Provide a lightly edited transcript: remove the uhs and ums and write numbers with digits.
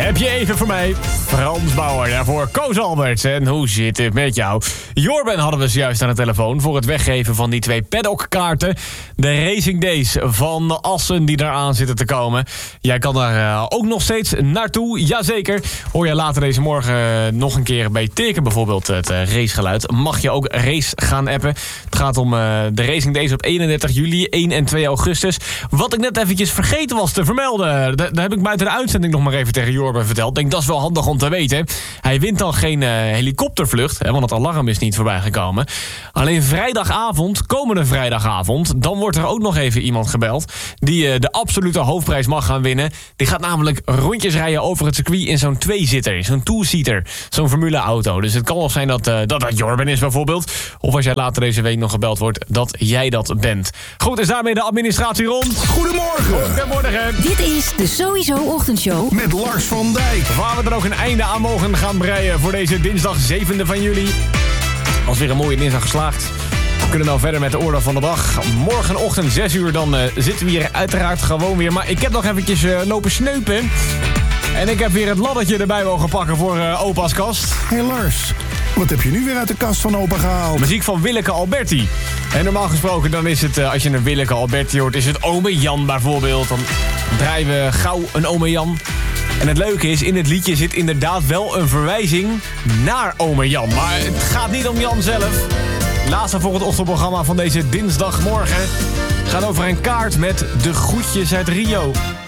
Heb je even voor mij? Frans Bauer, daarvoor Koos Alberts. En hoe zit het met jou? Jorben hadden we zojuist aan de telefoon voor het weggeven van die 2 paddockkaarten. De Racing Days van Assen die eraan zitten te komen. Jij kan daar ook nog steeds naartoe, jazeker. Hoor je later deze morgen nog een keer bij Teken bijvoorbeeld het racegeluid. Mag je ook race gaan appen. Het gaat om de Racing Days op 31 juli, 1 en 2 augustus. Wat ik net eventjes vergeten was te vermelden. Daar heb ik buiten de uitzending nog maar even tegen Jorben verteld. Ik denk, dat is wel handig om te weten. Hij wint dan geen helikoptervlucht, want het alarm is niet voorbij gekomen. Alleen vrijdagavond, komende vrijdagavond, dan wordt er ook nog even iemand gebeld die de absolute hoofdprijs mag gaan winnen. Die gaat namelijk rondjes rijden over het circuit in zo'n 2-zitter, zo'n two-seater, zo'n formuleauto. Dus het kan wel zijn dat Jorben is bijvoorbeeld. Of als jij later deze week nog gebeld wordt, dat jij dat bent. Goed, is daarmee de administratie rond. Goedemorgen. Goedemorgen. Dit is de Sowieso Ochtendshow Met Lars van Dijk. Waar we er ook een einde aan mogen gaan breien voor deze dinsdag 7e van juli. Als weer een mooie dinsdag geslaagd. We kunnen nou verder met de orde van de dag. Morgenochtend 6 uur dan zitten we hier uiteraard gewoon weer. Maar ik heb nog eventjes lopen sneupen. En ik heb weer het laddertje erbij mogen pakken voor opa's kast. Hey Lars, wat heb je nu weer uit de kast van opa gehaald? Muziek van Willeke Alberti. En normaal gesproken dan is het, als je een Willeke Alberti hoort, is het Ome Jan bijvoorbeeld. Dan draaien we gauw een Ome Jan. En het leuke is, in het liedje zit inderdaad wel een verwijzing naar Ome Jan. Maar het gaat niet om Jan zelf. Laatste voor het ochtendprogramma van deze dinsdagmorgen gaat over een kaart met de groetjes uit Rio.